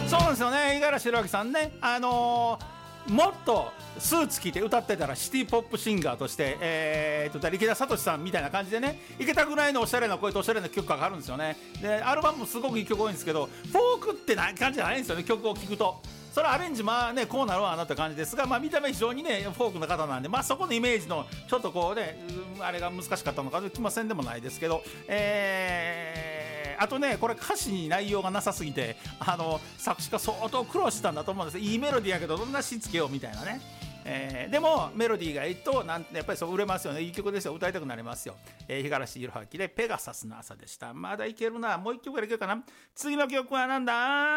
そうなんですよね。五十嵐弘明さんね、もっとスーツ着て歌ってたらシティポップシンガーとして、池田聡さんみたいな感じでね、いけたぐらいのおしゃれな声とおしゃれな曲があるんですよね。でアルバムもすごくいい曲多いんですけど、フォークってな感じじゃないんですよね、曲を聴くと。それアレンジまあねこうなるわなって感じですが、まあ、見た目非常にねフォークの方なんで、まあ、そこのイメージのちょっとこうねあれが難しかったのかときませんでもないですけど、あとねこれ歌詞に内容がなさすぎて作詞家相当苦労したんだと思うんです。いいメロディーやけどどんなしつけようみたいなね。でもメロディーがいいとやっぱりそう売れますよね。いい曲ですよ。歌いたくなりますよ。五十嵐弘明でペガサスの朝でした。まだいけるな。もう一曲ぐらいいけるかな。次の曲はなんだ